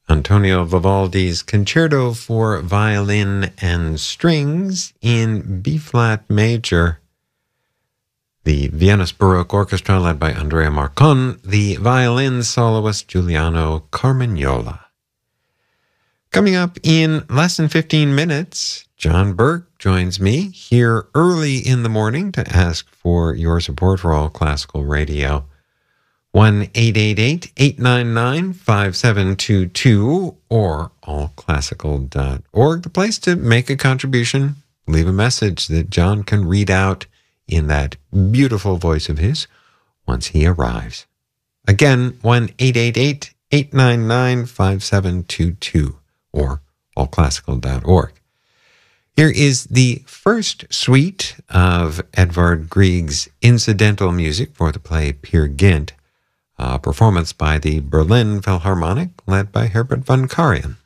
Antonio Vivaldi's Concerto for Violin and Strings in B-flat major. The Viennese Baroque Orchestra, led by Andrea Marcon, the violin soloist Giuliano Carmagnola. Coming up in less than 15 minutes, John Burke joins me here early in the morning to ask for your support for All Classical Radio. 1-888-899-5722 or allclassical.org, the place to make a contribution. Leave a message that John can read out in that beautiful voice of his once he arrives. Again, 1-888-899-5722 or allclassical.org. Here is the first suite of Edvard Grieg's incidental music for the play Peer Gynt, a performance by the Berlin Philharmonic led by Herbert von Karajan.